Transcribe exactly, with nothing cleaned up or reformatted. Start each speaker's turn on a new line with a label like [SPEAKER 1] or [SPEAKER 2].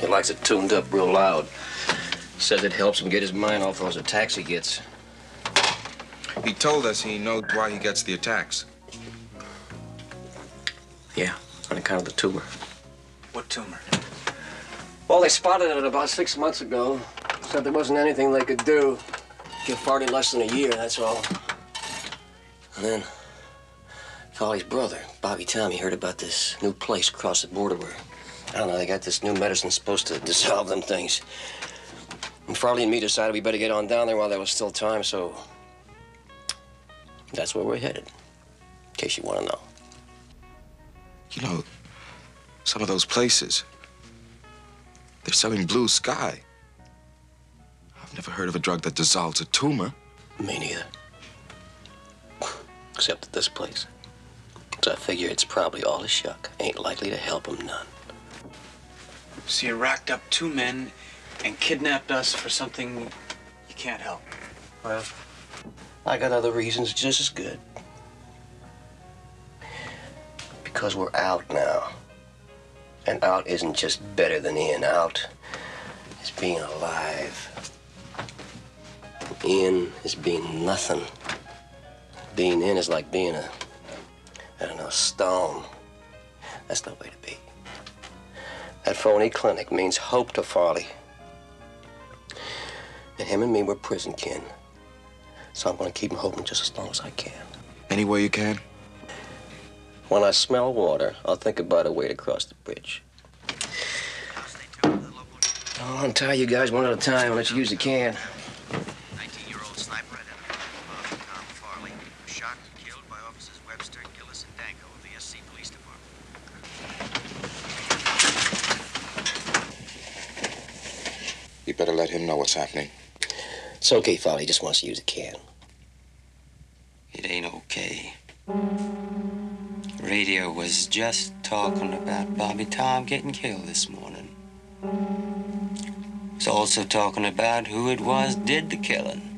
[SPEAKER 1] He likes it tuned up real loud. Says it helps him get his mind off those attacks he gets.
[SPEAKER 2] He told us he knows why he gets the attacks.
[SPEAKER 1] Yeah, on account of the tumor.
[SPEAKER 3] What tumor?
[SPEAKER 1] Well, they spotted it about six months ago. Said there wasn't anything they could do. Give Farley less than a year, that's all. And then, Farley's brother, Bobby Tommy, heard about this new place across the border where, I don't know, they got this new medicine supposed to dissolve them things. And Farley and me decided we better get on down there while there was still time, so that's where we're headed, in case you want to know.
[SPEAKER 2] You know, some of those places, they're selling blue sky. I've never heard of a drug that dissolves a tumor.
[SPEAKER 1] Me neither. Except at this place. So I figure it's probably all a shuck. Ain't likely to help him none.
[SPEAKER 3] So you racked up two men and kidnapped us for something you can't help.
[SPEAKER 1] Well, I got other reasons just as good. Because we're out now. And out isn't just better than in. Out is being alive. In is being nothing. Being in is like being a, I don't know, stone. That's the way to be. That phony clinic means hope to Farley. And him and me were prison kin. So I'm gonna keep him hoping just as long as I can.
[SPEAKER 2] Any way you can?
[SPEAKER 1] When I smell water, I'll think about a way to cross the bridge. I'll untie you guys one at a time and let you use the can.
[SPEAKER 4] nineteen-year-old sniper identified as Bobby Tom Farley, shot and killed by officers Webster, Gillis, and Danko of the S C Police Department.
[SPEAKER 2] You better let him know what's happening.
[SPEAKER 1] It's okay, Farley. He just wants to use a can.
[SPEAKER 5] It ain't okay. Radio was just talking about Bobby Tom getting killed this morning. It's also talking about who it was did the killing.